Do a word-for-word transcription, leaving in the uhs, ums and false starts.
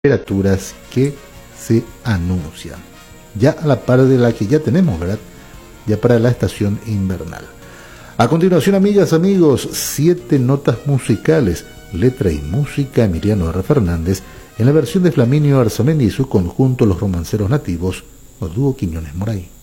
temperaturas que se anuncian, ya a la par de la que ya tenemos, ¿verdad? Ya para la estación invernal. A continuación, amigas, amigos, siete notas musicales, letra y música Emiliano R. Fernández, en la versión de Flaminio Arzamendi y su conjunto Los Romanceros Nativos, o dúo Quiñones Moray.